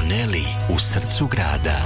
Bonelli u srcu grada.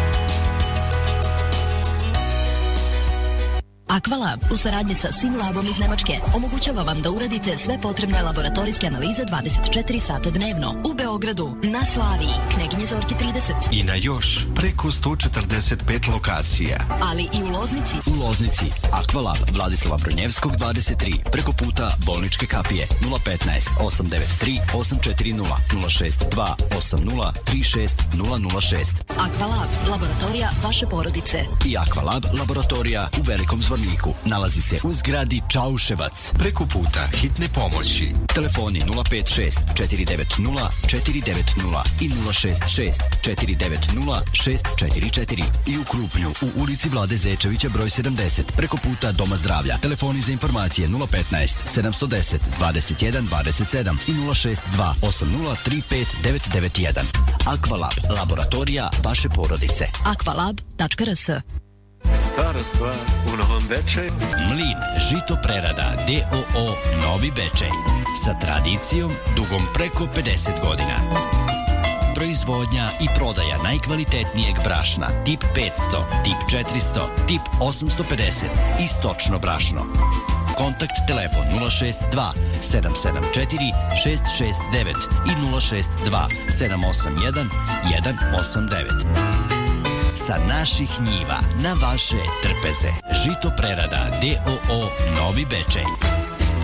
Aqualab u saradnji sa Simlabom iz Nemačke omogućava vam da uradite sve potrebne laboratorijske analize 24 sata dnevno u Beogradu, na Slaviji, Kneginje Zorke 30 I na još preko 145 lokacija. Ali i u Loznici. U Loznici Aqualab Vladislava Brnjevskog 23 preko puta Bolničke kapije 015 893 840 062 80 36 006. Aqualab, laboratorija vaše porodice. I Aqualab laboratorija u Velikom Zvorniku nalazi se u zgradi Čauševac Preko puta hitne pomoći. Telefoni 056 490 490 i 066 490 644. I u Krupnju u ulici Vlade Zečevića broj 70 preko puta Doma zdravlja. Telefoni za informacije 015 710 21 27 i 062 80 35 991. Aqualab, laboratorija vaše porodice. Aqualab.rs. Stara stvar u Novom Bečeju. Mlin žito prerada D.O.O. Novi Bečej. Sa tradicijom dugom preko 50 godina. Proizvodnja i prodaja najkvalitetnijeg brašna tip 500, tip 400, tip 850 i stočno brašno. Kontakt telefon 062 774 669 i 062 781 189. Sa naših njiva na vaše trpeze. Žito prerada D.O.O. Novi Bečej.